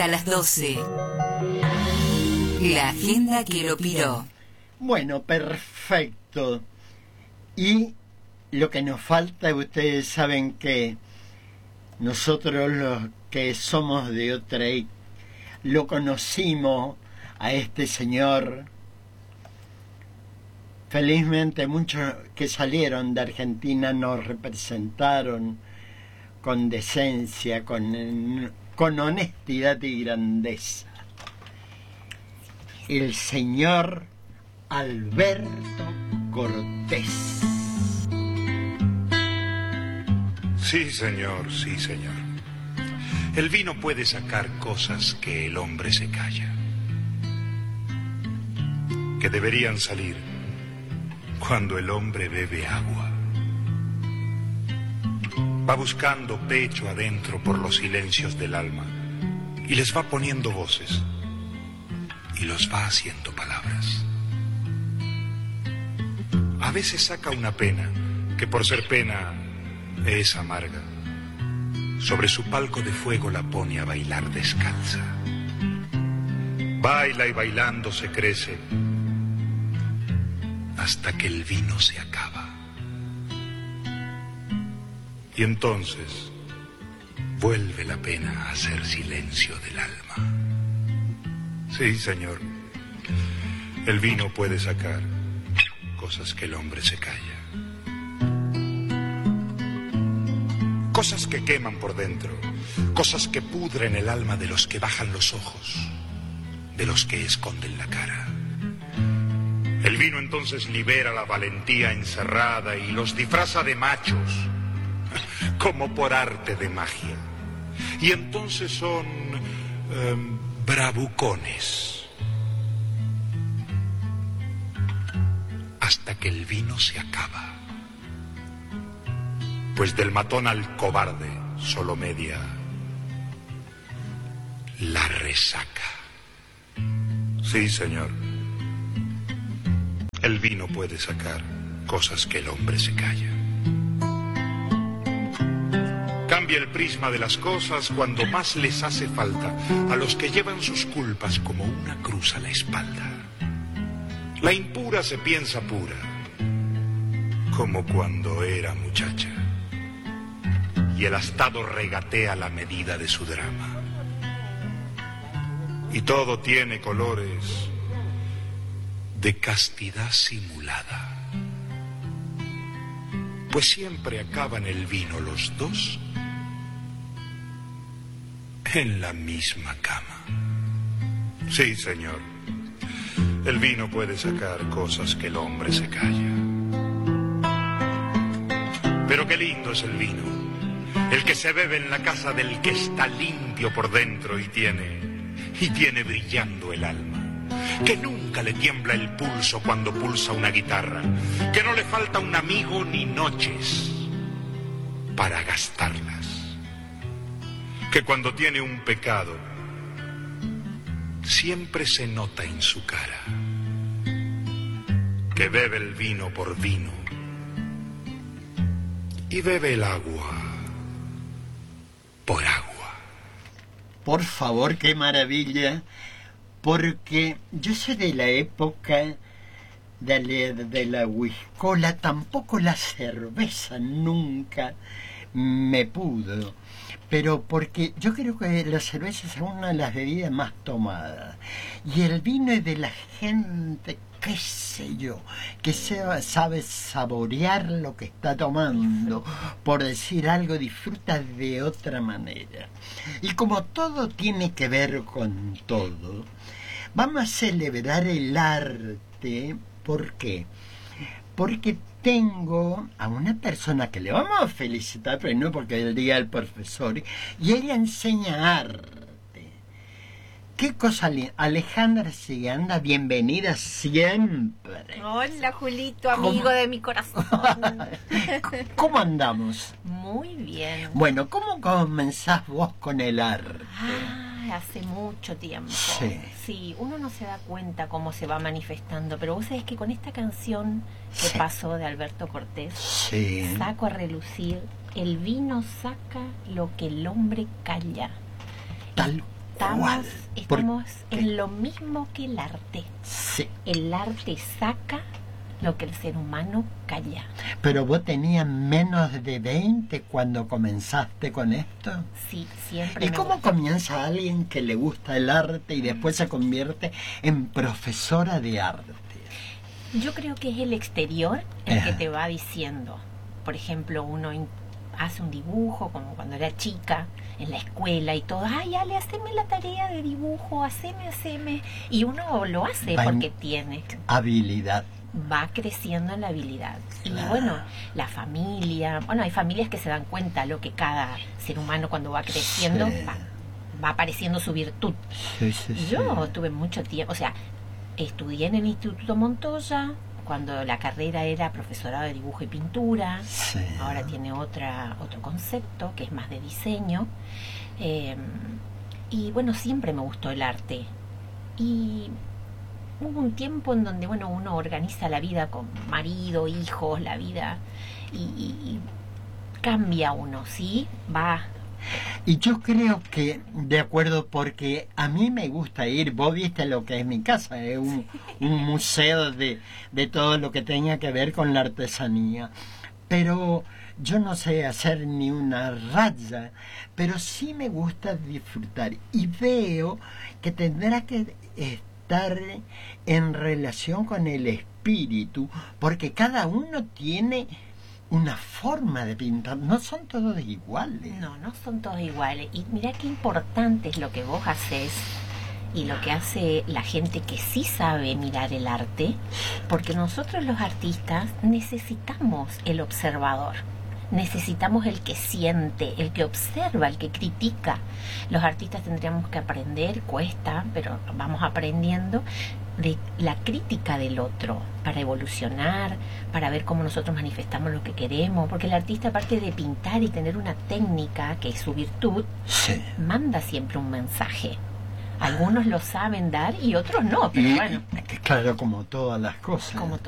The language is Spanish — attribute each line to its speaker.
Speaker 1: hasta las 12. La agenda que lo piró.
Speaker 2: Bueno, perfecto. Y lo que nos falta, ustedes saben que nosotros los que somos de Utrecht lo conocimos a este señor. Felizmente muchos que salieron de Argentina nos representaron con decencia, con honestidad y grandeza. El señor Alberto Cortés.
Speaker 3: Sí, señor, sí, señor. El vino puede sacar cosas que el hombre se calla, que deberían salir cuando el hombre bebe agua. Va buscando pecho adentro por los silencios del alma y les va poniendo voces y los va haciendo palabras. A veces saca una pena que por ser pena es amarga. Sobre su palco de fuego la pone a bailar descalza. Baila y bailando se crece hasta que el vino se acaba. Y entonces vuelve la pena a hacer silencio del alma. Sí, señor, el vino puede sacar cosas que el hombre se calla. Cosas que queman por dentro, cosas que pudren el alma de los que bajan los ojos, de los que esconden la cara. El vino entonces libera la valentía encerrada y los disfraza de machos, como por arte de magia. Y entonces son bravucones. Hasta que el vino se acaba. Pues del matón al cobarde solo media la resaca. Sí, señor. El vino puede sacar cosas que el hombre se calla. Cambia el prisma de las cosas cuando más les hace falta a los que llevan sus culpas como una cruz a la espalda. La impura se piensa pura, como cuando era muchacha. Y el astado regatea la medida de su drama. Y todo tiene colores de castidad simulada. Pues siempre acaban el vino los dos en la misma cama. Sí, señor. El vino puede sacar cosas que el hombre se calla. Pero qué lindo es el vino. El que se bebe en la casa del que está limpio por dentro y tiene brillando el alma. Que nunca le tiembla el pulso cuando pulsa una guitarra. Que no le falta un amigo ni noches para gastarlas. Que cuando tiene un pecado siempre se nota en su cara. Que bebe el vino por vino y bebe el agua por agua.
Speaker 2: Por favor, qué maravilla, porque yo soy de la época de la whiskola, tampoco la cerveza nunca me pudo, pero porque yo creo que la cerveza es una de las bebidas más tomadas, y el vino es de la gente, qué sé yo, que sabe saborear lo que está tomando, por decir algo, disfruta de otra manera. Y como todo tiene que ver con todo, vamos a celebrar el arte. ¿Por qué? Porque tengo a una persona que le vamos a felicitar, pero no porque es el día del profesor, y ella enseña arte. ¿Qué cosa? Alejandra Siganda, bienvenida siempre.
Speaker 4: Hola, Julito, amigo de mi corazón.
Speaker 2: ¿Cómo andamos?
Speaker 4: Muy bien.
Speaker 2: Bueno, ¿cómo comenzás vos con el arte?
Speaker 4: Hace mucho tiempo.
Speaker 2: Sí.
Speaker 4: Sí, uno no se da cuenta cómo se va manifestando, pero vos sabés que con esta canción que
Speaker 2: Sí.
Speaker 4: pasó de Alberto Cortés,
Speaker 2: Sí.
Speaker 4: saco a relucir, el vino saca lo que el hombre calla.
Speaker 2: Tal ¿Cuál?
Speaker 4: estamos
Speaker 2: ¿Por qué?
Speaker 4: en lo mismo que el arte.
Speaker 2: Sí.
Speaker 4: El arte saca lo que el ser humano calla.
Speaker 2: Pero vos tenías menos de 20 cuando comenzaste con esto.
Speaker 4: Sí, siempre
Speaker 2: ¿Y
Speaker 4: me
Speaker 2: cómo
Speaker 4: gustó.
Speaker 2: comienza alguien que le gusta el arte y después se convierte en profesora de arte?
Speaker 4: Yo creo que es el exterior el que
Speaker 2: Ajá.
Speaker 4: te va diciendo. Por ejemplo, hace un dibujo, como cuando era chica, en la escuela y todo. Ay, Ale, haceme la tarea de dibujo, haceme. Y uno lo hace
Speaker 2: Va en-
Speaker 4: porque tiene.
Speaker 2: Habilidad.
Speaker 4: Va creciendo en la habilidad. Y
Speaker 2: Claro.
Speaker 4: bueno, la familia, bueno, hay familias que se dan cuenta lo que cada ser humano cuando va creciendo
Speaker 2: Sí.
Speaker 4: va apareciendo su virtud.
Speaker 2: Sí, sí, sí.
Speaker 4: Yo tuve mucho tiempo, o sea, estudié en el Instituto Montoya cuando la carrera era profesorado de dibujo y pintura.
Speaker 2: Sí.
Speaker 4: Ahora tiene otro concepto que es más de diseño. Y bueno, siempre me gustó el arte. Y hubo un tiempo en donde, bueno, uno organiza la vida con marido, hijos, la vida, y cambia uno, ¿sí? Va.
Speaker 2: Y yo creo que, de acuerdo, porque a mí me gusta ir, vos viste lo que es mi casa, es un museo de todo lo que tenga que ver con la artesanía. Pero yo no sé hacer ni una raya, pero sí me gusta disfrutar. Y veo que tendrá que estar en relación con el espíritu, porque cada uno tiene una forma de pintar, no son todos iguales.
Speaker 4: No, no son todos iguales. Y mira qué importante es lo que vos haces y lo que hace la gente que sí sabe mirar el arte, porque nosotros los artistas necesitamos el observador. Necesitamos el que siente, el que observa, el que critica. Los artistas tendríamos que aprender, cuesta, pero vamos aprendiendo, de la crítica del otro para evolucionar, para ver cómo nosotros manifestamos lo que queremos, porque el artista, aparte de pintar y tener una técnica que es su virtud,
Speaker 2: Sí.
Speaker 4: manda siempre un mensaje. Algunos lo saben dar y otros no, pero bueno,
Speaker 2: Claro, como todas las cosas.
Speaker 4: como